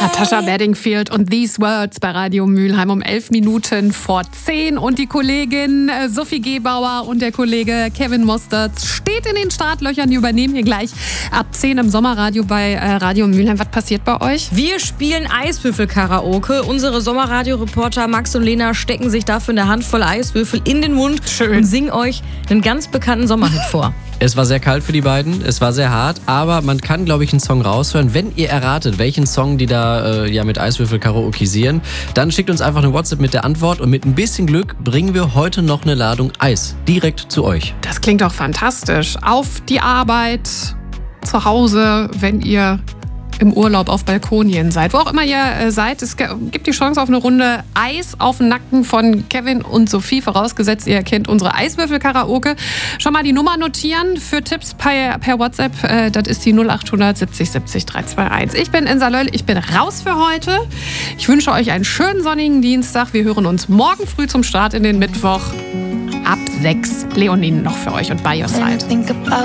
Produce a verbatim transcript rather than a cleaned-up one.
Natascha Bedingfield und These Words bei Radio Mülheim um elf Minuten vor zehn. Und die Kollegin Sophie Gebauer und der Kollege Kevin Mostert steht in den Startlöchern. Die übernehmen hier gleich ab zehn im Sommerradio bei Radio Mülheim. Was passiert bei euch? Wir spielen Eiswürfel-Karaoke. Unsere Sommerradio-Reporter Max und Lena stecken sich dafür eine Handvoll Eiswürfel in den Mund Schön. und singen euch einen ganz bekannten Sommerhit vor. Es war sehr kalt für die beiden, es war sehr hart, aber man kann, glaube ich, einen Song raushören. Wenn ihr erratet, welchen Song die da äh, ja mit Eiswürfel karaokisieren, dann schickt uns einfach eine WhatsApp mit der Antwort und mit ein bisschen Glück bringen wir heute noch eine Ladung Eis direkt zu euch. Das klingt doch fantastisch. Auf die Arbeit, zu Hause, wenn ihr im Urlaub auf Balkonien seid. Wo auch immer ihr äh, seid, es gibt die Chance auf eine Runde Eis auf den Nacken von Kevin und Sophie, vorausgesetzt ihr kennt unsere Eiswürfel-Karaoke. Schon mal die Nummer notieren für Tipps per, per WhatsApp. Äh, das ist die null acht hundert siebzig siebzig dreihundertvierundzwanzig. Ich bin Insa Löll, ich bin raus für heute. Ich wünsche euch einen schönen sonnigen Dienstag. Wir hören uns morgen früh zum Start in den Mittwoch ab sechs. Leonie noch für euch und by your side.